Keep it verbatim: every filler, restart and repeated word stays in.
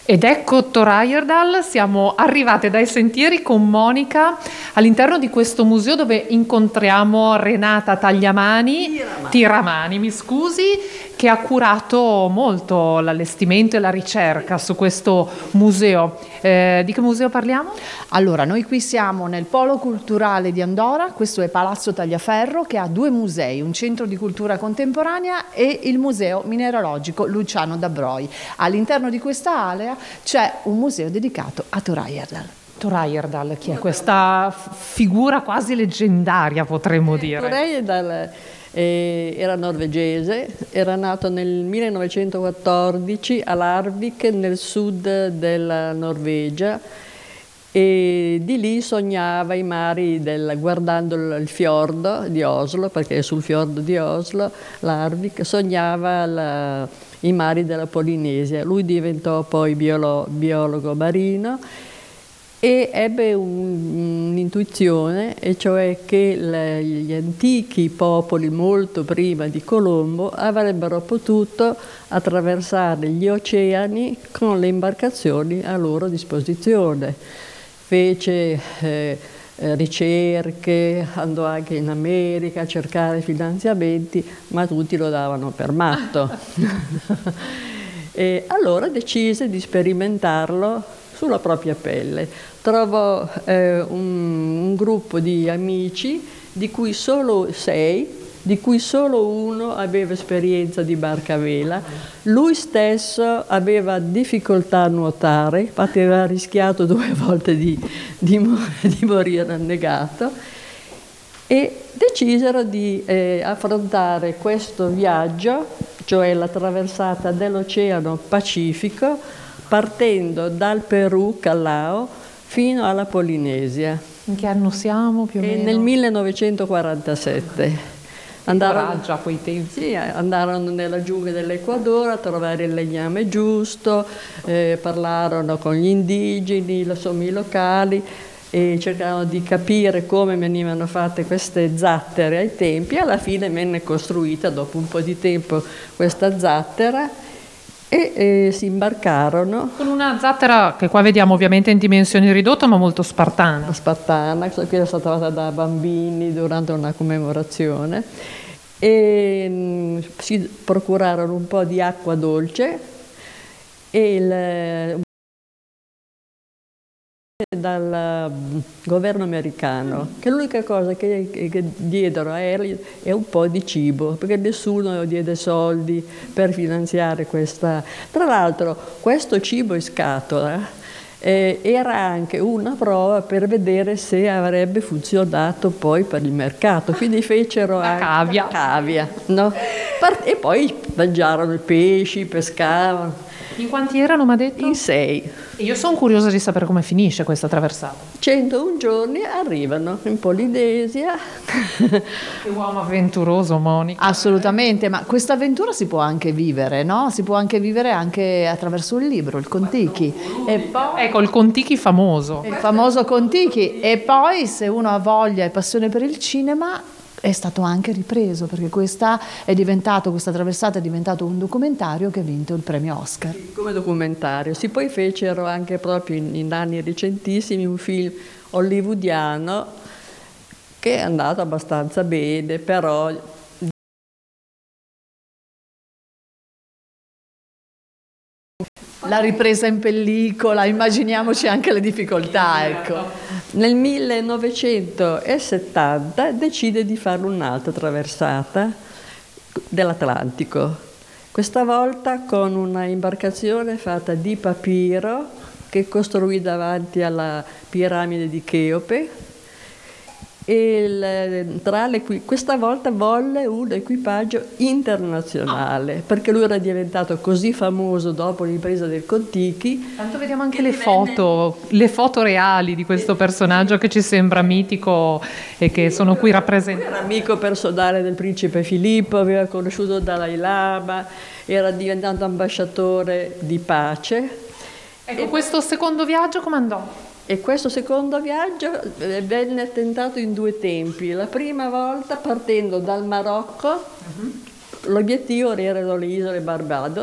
Ed ecco Thor Heyerdahl, siamo arrivate dai sentieri con Monica all'interno di questo museo dove incontriamo Renata Tagliamani, Tiramani, Tiramani mi scusi, che ha curato molto l'allestimento e la ricerca su questo museo. Eh, di che museo parliamo? Allora, noi qui siamo nel Polo Culturale di Andora, questo è Palazzo Tagliaferro, che ha due musei, un centro di cultura contemporanea e il Museo Mineralogico Luciano Dabroi. All'interno di questa area c'è un museo dedicato a Thor Heyerdahl. Thor Heyerdahl, chi è questa figura quasi leggendaria, potremmo dire? Thor Heyerdahl eh, era norvegese, era nato nel millenovecentoquattordici a Larvik, nel sud della Norvegia, e di lì sognava i mari del, guardando il fiordo di Oslo, perché è sul fiordo di Oslo, Larvik, sognava la, i mari della Polinesia. Lui diventò poi biolo, biologo marino e ebbe un, un'intuizione, e cioè che le, gli antichi popoli, molto prima di Colombo, avrebbero potuto attraversare gli oceani con le imbarcazioni a loro disposizione. Fece eh, ricerche, andò anche in America a cercare finanziamenti, ma tutti lo davano per matto. E allora decise di sperimentarlo sulla propria pelle. Trovò eh, un, un gruppo di amici, di cui solo sei, di cui solo uno aveva esperienza di barca a vela. Lui stesso aveva difficoltà a nuotare, infatti aveva rischiato due volte di, di, di morire annegato, e decisero di eh, affrontare questo viaggio, cioè la traversata dell'Oceano Pacifico, partendo dal Perù, Callao, fino alla Polinesia. In che anno siamo più o meno? Nel millenovecentoquarantasette. Andarono già a quei tempi. Sì, andarono nella giungla dell'Ecuador a trovare il legname giusto, eh, parlarono con gli indigeni, insomma, i locali, e cercarono di capire come venivano fatte queste zattere ai tempi. Alla fine venne costruita, dopo un po' di tempo, questa zattera, e eh, si imbarcarono. Con una zattera che qua vediamo ovviamente in dimensioni ridotte, ma molto spartana. Spartana, che era stata fatta da bambini durante una commemorazione, e mh, si procurarono un po' di acqua dolce e il dal governo americano, che l'unica cosa che, che diedero a Harry è un po' di cibo, perché nessuno diede soldi per finanziare questa. Tra l'altro questo cibo in scatola eh, era anche una prova per vedere se avrebbe funzionato poi per il mercato, quindi fecero la anche cavia, cavia, no? E poi mangiarono i pesci, pescavano. In quanti erano, mi ha detto? In sei. E io sono curiosa di sapere come finisce questa traversata. centouno giorni arrivano in Polinesia. Che uomo avventuroso, Monica. Assolutamente, ma questa avventura si può anche vivere, no? Si può anche vivere anche attraverso un libro, il Kon-Tiki. E poi, ecco, il Kon-Tiki famoso. Il famoso Kon-Tiki. E poi, se uno ha voglia e passione per il cinema, è stato anche ripreso, perché questa è diventato, questa traversata è diventato un documentario che ha vinto il premio Oscar. Come documentario. Si poi fecero anche proprio in, in anni recentissimi un film hollywoodiano che è andato abbastanza bene, però la ripresa in pellicola, immaginiamoci anche le difficoltà, ecco. Nel millenovecentosettanta decide di fare un'altra traversata dell'Atlantico, questa volta con una imbarcazione fatta di papiro che costruì davanti alla piramide di Cheope, e il, tra le, questa volta volle un equipaggio internazionale, perché lui era diventato così famoso dopo l'impresa del Kon-Tiki. Tanto vediamo anche le foto, le foto reali di questo personaggio che ci sembra mitico e che sono qui rappresentati. Era amico personale del principe Filippo, aveva conosciuto Dalai Lama, era diventato ambasciatore di pace. Ecco, questo secondo viaggio come andò? E questo secondo viaggio venne tentato in due tempi. La prima volta partendo dal Marocco, uh-huh. L'obiettivo erano le isole Barbados,